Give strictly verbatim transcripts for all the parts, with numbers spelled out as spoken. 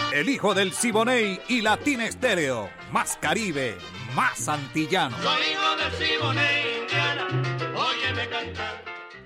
El hijo del Siboney y Latina Estéreo. Más Caribe, más antillano. Soy hijo del Siboney, Indiana, óyeme cantar.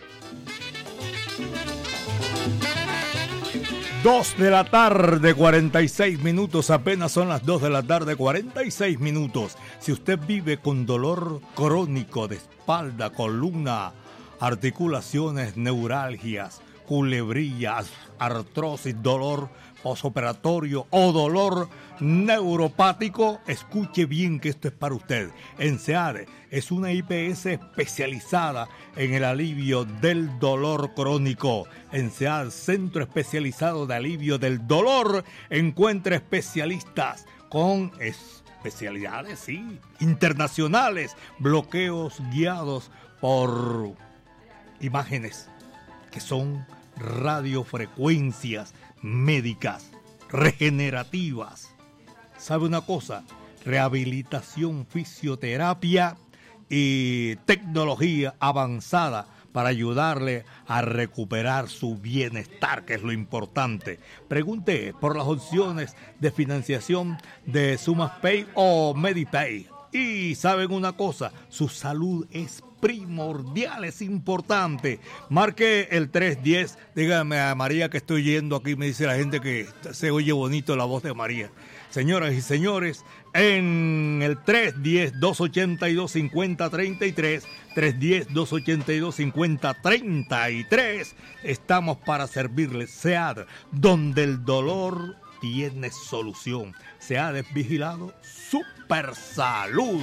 Dos de la tarde, cuarenta y seis minutos. Apenas son las dos de la tarde, cuarenta y seis minutos. Si usted vive con dolor crónico de espalda, columna, articulaciones, neuralgias, culebrillas, artrosis, dolor posoperatorio o dolor neuropático, escuche bien que esto es para usted. ENSEADE es una I P S especializada en el alivio del dolor crónico. ENSEADE, Centro Especializado de Alivio del Dolor, encuentra especialistas con especialidades, sí, internacionales, bloqueos guiados por imágenes que son radiofrecuencias médicas, regenerativas. ¿Sabe una cosa? Rehabilitación, fisioterapia y tecnología avanzada para ayudarle a recuperar su bienestar, que es lo importante. Pregunte por las opciones de financiación de SumasPay o MediPay. Y saben una cosa, su salud es primordial, es importante. Marque el tres diez, dígame a María que estoy yendo aquí, me dice la gente que se oye bonito la voz de María. Señoras y señores, en el tres diez, dos ochenta y dos, cincuenta treinta y tres, tres diez, dos ochenta y dos, cincuenta treinta y tres, estamos para servirles. SEAD, donde el dolor tiene solución. SEAD es vigilado Super Salud.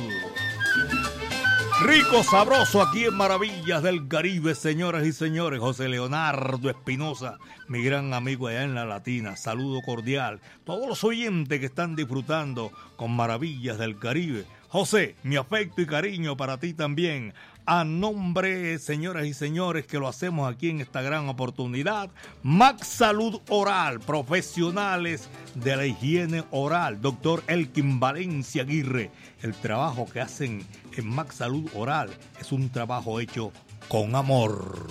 Rico, sabroso, aquí en Maravillas del Caribe, señoras y señores. José Leonardo Espinosa, mi gran amigo allá en la Latina. Saludo cordial. Todos los oyentes que están disfrutando con Maravillas del Caribe. José, mi afecto y cariño para ti también. A nombre, señoras y señores, que lo hacemos aquí en esta gran oportunidad, Max Salud Oral, profesionales de la higiene oral, doctor Elkin Valencia Aguirre. El trabajo que hacen en Max Salud Oral es un trabajo hecho con amor.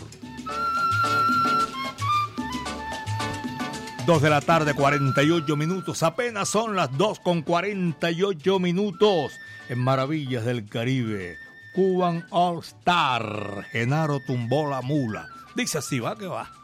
Dos de la tarde, cuarenta y ocho minutos. Apenas son las dos con cuarenta y ocho minutos en Maravillas del Caribe. Cuban All Star, Genaro tumbó la mula. Dice así, va que va.